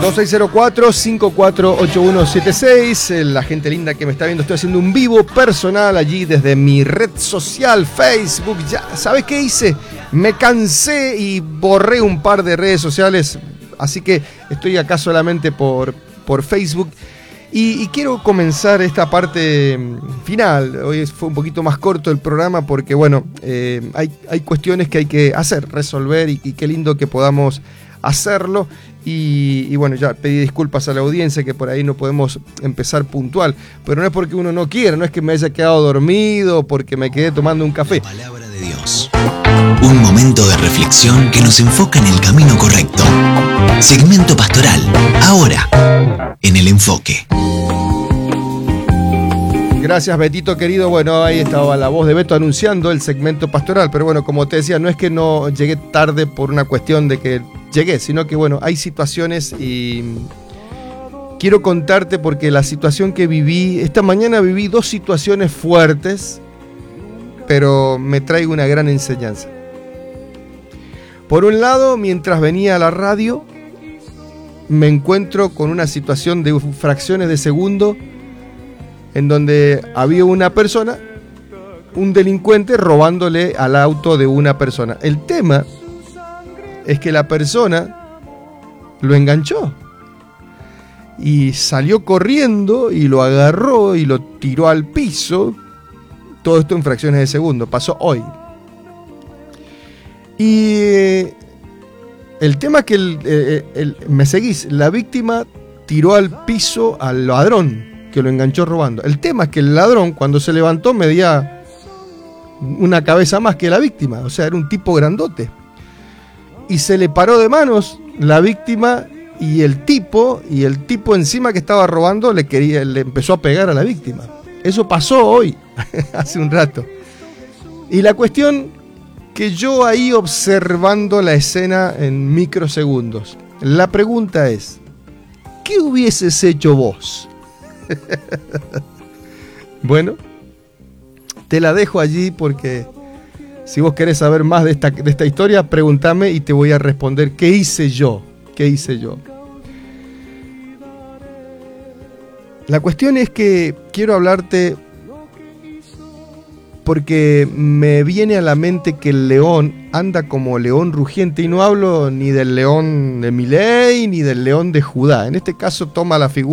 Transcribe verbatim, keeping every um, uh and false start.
dos seis cero cuatro, cinco cuatro ocho uno siete seis. La gente linda que me está viendo, estoy haciendo un vivo personal allí desde mi red social Facebook. Ya, ¿sabes qué hice? Me cansé y borré un par de redes sociales, así que estoy acá solamente por, por Facebook. Y, y quiero comenzar esta parte final. Hoy fue un poquito más corto el programa porque, bueno, eh, hay, hay cuestiones que hay que hacer, resolver, y, y qué lindo que podamos hacerlo. Y, y bueno, ya pedí disculpas a la audiencia que por ahí no podemos empezar puntual, pero no es porque uno no quiera, no es que me haya quedado dormido, porque me quedé tomando un café. La palabra de Dios. Un momento de reflexión que nos enfoca en el camino correcto. Segmento pastoral, ahora, en El Enfoque. Gracias, Betito querido. Bueno, ahí estaba la voz de Beto anunciando el segmento pastoral, pero bueno, como te decía, no es que no llegué tarde por una cuestión de que llegué, sino que bueno, hay situaciones y quiero contarte porque la situación que viví, esta mañana viví dos situaciones fuertes, pero me traigo una gran enseñanza. Por un lado, mientras venía a la radio, me encuentro con una situación de fracciones de segundo en donde había una persona, un delincuente, robándole al auto de una persona. El tema es que la persona lo enganchó y salió corriendo y lo agarró y lo tiró al piso. Todo esto en fracciones de segundo, pasó hoy. Y el tema es que el, el, el, me seguís, la víctima tiró al piso al ladrón que lo enganchó robando. El tema es que el ladrón, cuando se levantó, medía una cabeza más que la víctima, o sea, era un tipo grandote. Y se le paró de manos la víctima y el tipo, y el tipo encima que estaba robando le quería, le empezó a pegar a la víctima. Eso pasó hoy, hace un rato. Y la cuestión que yo ahí observando la escena en microsegundos, la pregunta es, ¿qué hubieses hecho vos? Bueno, te la dejo allí porque si vos querés saber más de esta, de esta historia, pregúntame y te voy a responder qué hice yo, qué hice yo. La cuestión es que quiero hablarte porque me viene a la mente que el león anda como león rugiente, y no hablo ni del león de Milei ni del león de Judá. En este caso toma la figura